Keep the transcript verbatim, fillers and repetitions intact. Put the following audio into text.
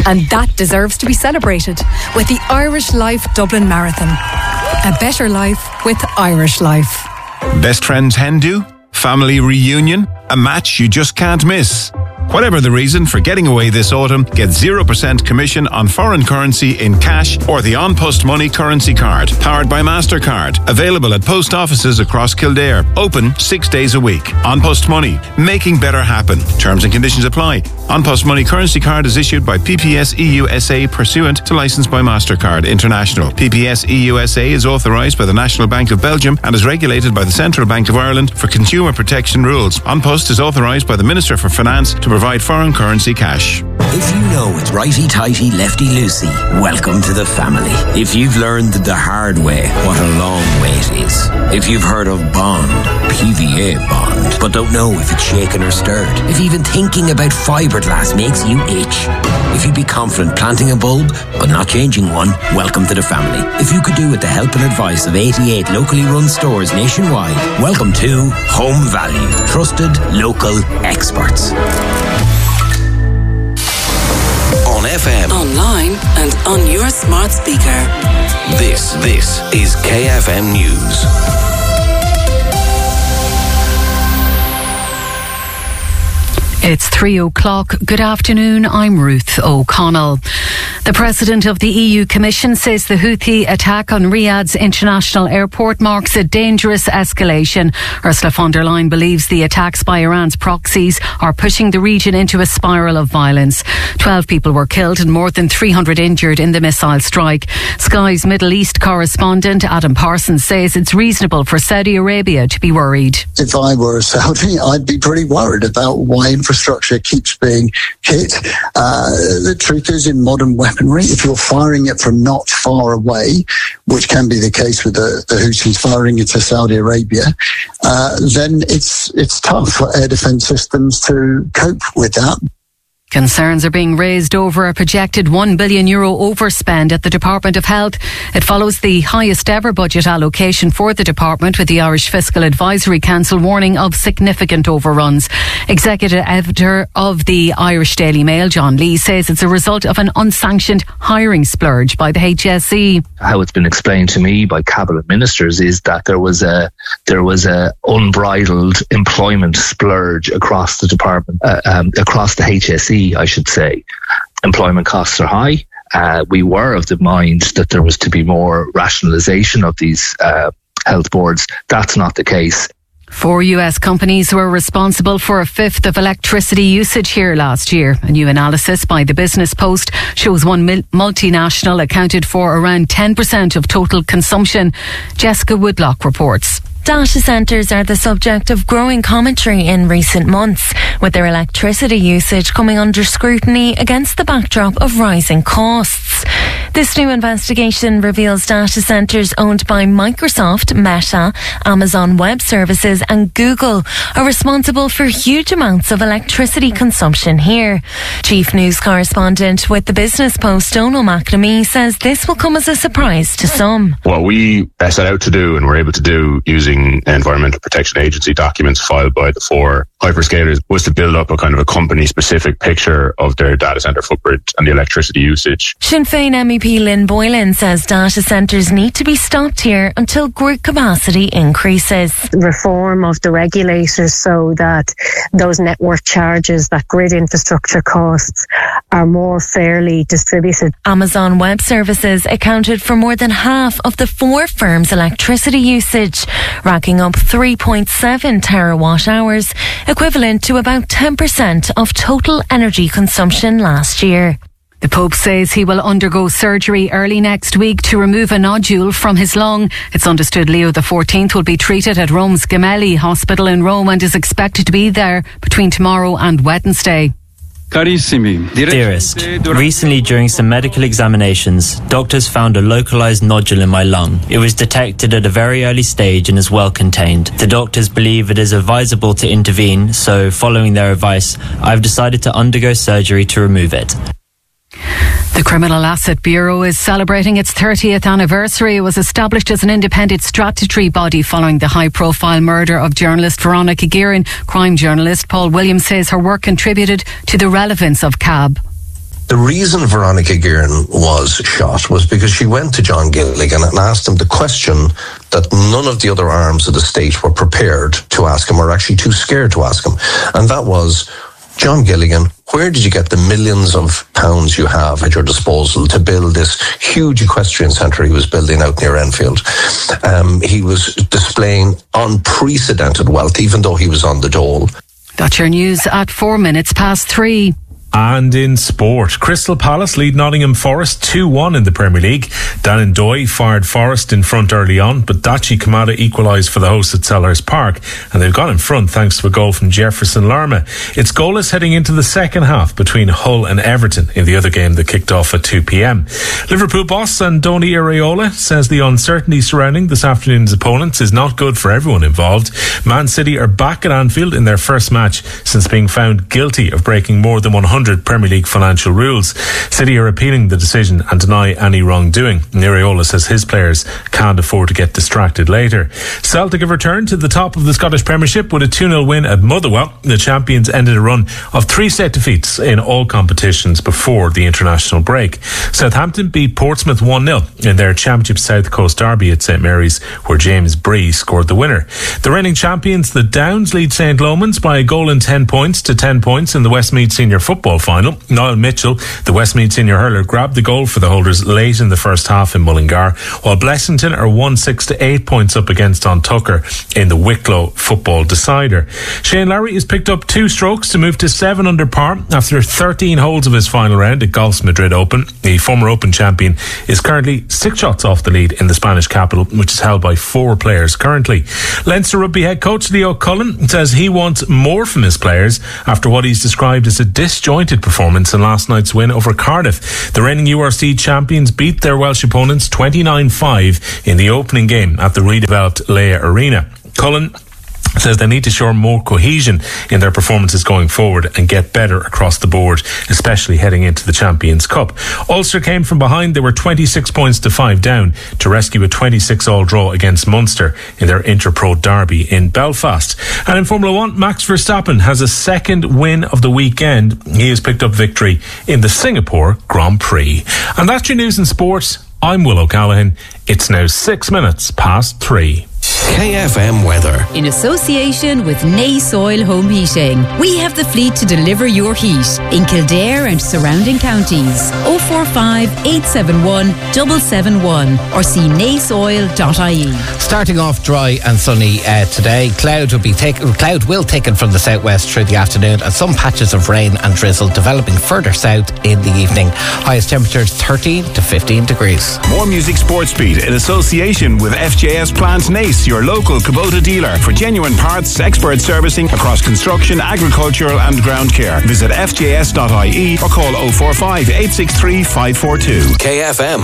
And that deserves to be celebrated with the Irish Life Dublin Marathon. A better life with Irish Life. Best friend's hen do? Family reunion? A match you just can't miss? Whatever the reason for getting away this autumn, get zero percent commission on foreign currency in cash or the An Post Money currency card, powered by MasterCard. Available at post offices across Kildare. Open six days a week. An Post Money, making better happen. Terms and conditions apply. An Post Money currency card is issued by P P S E U S A pursuant to licence by MasterCard International. P P S E U S A is authorised by the National Bank of Belgium and is regulated by the Central Bank of Ireland for consumer protection rules. An Post is authorised by the Minister for Finance to provide foreign currency cash. If you know it's righty-tighty, lefty-loosey, welcome to the family. If you've learned the hard way what a long way it is. If you've heard of Bond, P V A Bond, but don't know if it's shaken or stirred. If even thinking about fiberglass makes you itch. If you'd be confident planting a bulb, but not changing one, welcome to the family. If you could do with the help and advice of eighty-eight locally run stores nationwide, welcome to Home Value. Trusted local experts. On F M, online and on your smart speaker. This, this is K F M News. It's three o'clock. Good afternoon. I'm Ruth O'Connell. The President of the E U Commission says the Houthi attack on Riyadh's international airport marks a dangerous escalation. Ursula von der Leyen believes the attacks by Iran's proxies are pushing the region into a spiral of violence. Twelve people were killed and more than three hundred injured in the missile strike. Sky's Middle East correspondent Adam Parsons says it's reasonable for Saudi Arabia to be worried. If I were a Saudi, I'd be pretty worried about why infrastructure keeps being hit. Uh, the truth is, in modern weaponry, if you're firing it from not far away, which can be the case with the, the Houthis firing it to Saudi Arabia, uh, then it's it's tough for air defence systems to cope with that. Concerns are being raised over a projected one billion euro overspend at the Department of Health. It follows the highest ever budget allocation for the department, with the Irish Fiscal Advisory Council warning of significant overruns. Executive editor of the Irish Daily Mail, John Lee, says it's a result of an unsanctioned hiring splurge by the H S E. How it's been explained to me by cabinet ministers is that there was a there was a unbridled employment splurge across the department, uh, um, across the H S E. I should say. Employment costs are high. Uh, we were of the mind that there was to be more rationalisation of these uh, health boards. That's not the case. Four U S companies were responsible for a fifth of electricity usage here last year. A new analysis by the Business Post shows one multinational accounted for around ten percent of total consumption. Jessica Woodlock reports. Data centres are the subject of growing commentary in recent months, with their electricity usage coming under scrutiny against the backdrop of rising costs. This new investigation reveals data centres owned by Microsoft, Meta, Amazon Web Services and Google are responsible for huge amounts of electricity consumption here. Chief News Correspondent with the Business Post, Donal McNamee, says this will come as a surprise to some. What we set out to do and were able to do using Environmental Protection Agency documents filed by the four hyperscalers was to build up a kind of a company-specific picture of their data centre footprint and the electricity usage. Sinn Féin M E P Lynn Boylan says data centres need to be stopped here until grid capacity increases. Reform of the regulators so that those network charges, that grid infrastructure costs, are more fairly distributed. Amazon Web Services accounted for more than half of the four firms' electricity usage, racking up three point seven terawatt hours, equivalent to about ten percent of total energy consumption last year. The Pope says he will undergo surgery early next week to remove a nodule from his lung. It's understood Leo the fourteenth will be treated at Rome's Gemelli Hospital in Rome and is expected to be there between tomorrow and Wednesday. Dearest, recently during some medical examinations, doctors found a localized nodule in my lung. It was detected at a very early stage and is well contained. The doctors believe it is advisable to intervene, so following their advice, I've decided to undergo surgery to remove it. The Criminal Asset Bureau is celebrating its thirtieth anniversary. It was established as an independent statutory body following the high-profile murder of journalist Veronica Guerin. Crime journalist Paul Williams says her work contributed to the relevance of C A B. The reason Veronica Guerin was shot was because she went to John Gilligan and asked him the question that none of the other arms of the state were prepared to ask him, or actually too scared to ask him. And that was, John Gilligan, where did you get the millions of pounds you have at your disposal to build this huge equestrian centre he was building out near Enfield? Um, he was displaying unprecedented wealth, even though he was on the dole. That's your news at four minutes past three. And in sport, Crystal Palace lead Nottingham Forest two one in the Premier League. Dan Doy fired Forest in front early on, but Dachi Kamada equalised for the hosts at Selhurst Park, and they've gone in front thanks to a goal from Jefferson Lerma. It's goalless heading into the second half between Hull and Everton in the other game that kicked off at two p.m. Liverpool boss Andoni Iraola says the uncertainty surrounding this afternoon's opponents is not good for everyone involved. Man City are back at Anfield in their first match since being found guilty of breaking more than one hundred Premier League financial rules. City are appealing the decision and deny any wrongdoing. Iraola says his players can't afford to get distracted later. Celtic have returned to the top of the Scottish Premiership with a two nil win at Motherwell. The champions ended a run of three set defeats in all competitions before the international break. Southampton beat Portsmouth one nil in their Championship South Coast derby at St Mary's, where James Bree scored the winner. The reigning champions, the Downs, lead Saint Lomans by a goal and ten points to ten points in the Westmeath Senior Football final. Niall Mitchell, the Westmeath senior hurler, grabbed the goal for the holders late in the first half in Mullingar, while Blessington are one six to eight points up against Tucker in the Wicklow football decider. Shane Lowry has picked up two strokes to move to seven under par after thirteen holes of his final round at Golf's Madrid Open. The former Open champion is currently six shots off the lead in the Spanish capital, which is held by four players currently. Leinster rugby head coach Leo Cullen says he wants more from his players after what he's described as a disjointed performance in last night's win over Cardiff. The reigning U R C champions beat their Welsh opponents twenty-nine five in the opening game at the redeveloped Leia Arena. Cullen says they need to show more cohesion in their performances going forward and get better across the board, especially heading into the Champions Cup. Ulster came from behind. They were twenty-six points to five down to rescue a twenty-six all draw against Munster in their Interpro derby in Belfast. And in Formula One, Max Verstappen has a second win of the weekend. He has picked up victory in the Singapore Grand Prix. And that's your news in sports. I'm Will O'Callaghan. It's now six minutes past three. K F M weather. In association with Nay Soil Home Heating, we have the fleet to deliver your heat in Kildare and surrounding counties. oh four five, eight seven one, seven seven one or see nay soil dot I E. Starting off dry and sunny uh, today. Cloud will be take, cloud will thicken from the southwest through the afternoon, and some patches of rain and drizzle developing further south in the evening. Highest temperatures thirteen to fifteen degrees. More Music Sports Beat in association with F J S Plant Nace, your local Kubota dealer for genuine parts, expert servicing across construction, agricultural and ground care. Visit f j s dot I E or call oh four five, eight six three, five four two. K F M.